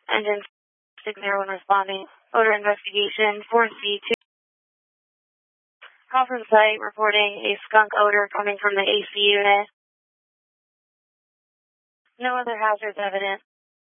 Engine 601 responding. Odor investigation 4C2. Call from site reporting a skunk odor coming from the AC unit. No other hazards evident.